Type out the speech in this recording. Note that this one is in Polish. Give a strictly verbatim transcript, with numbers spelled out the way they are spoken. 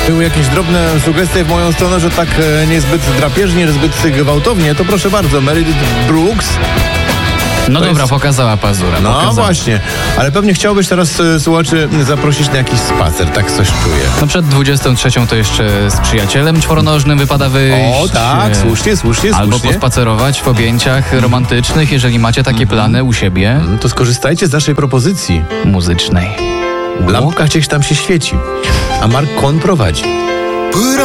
Były jakieś drobne sugestie w moją stronę, że tak e, niezbyt drapieżnie, zbyt gwałtownie. To proszę bardzo, Meredith Brooks. No To dobra, jest... pokazała pazura. No pokazała. właśnie, ale pewnie chciałbyś teraz e, słuchaczy zaprosić na jakiś spacer, tak coś czuję. No przed dwudziestą trzecią to jeszcze z przyjacielem czworonożnym wypada wyjść. O tak, e, słusznie, słusznie, Albo słusznie. pospacerować w objęciach romantycznych, jeżeli macie takie Mhm. plany u siebie. No to skorzystajcie z naszej propozycji. Muzycznej. Lampka gdzieś tam się świeci, a Mark Cohn prowadzi.